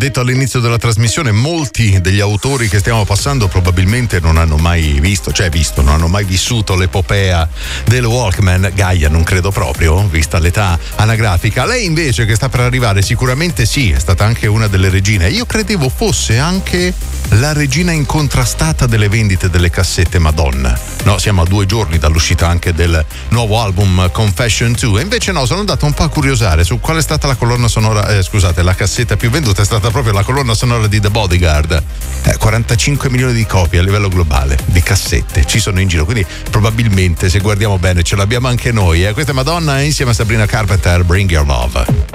detto all'inizio della trasmissione, molti degli autori che stiamo passando probabilmente non hanno mai non hanno mai vissuto l'epopea del Walkman. Gaia non credo proprio, vista l'età anagrafica. Lei invece, che sta per arrivare, sicuramente sì, è stata anche una delle regine. Io credevo fosse anche la regina incontrastata delle vendite delle cassette Madonna. No, siamo a 2 giorni dall'uscita anche del nuovo album Confession 2, e invece no, sono andato un po' a curiosare su qual è stata la colonna sonora, la cassetta più venduta. È stata proprio la colonna sonora di The Bodyguard. 45 milioni di copie a livello globale di cassette ci sono in giro, quindi probabilmente, se guardiamo bene, ce l'abbiamo anche noi. Questa è Madonna insieme a Sabrina Carpenter, Bring Your Love.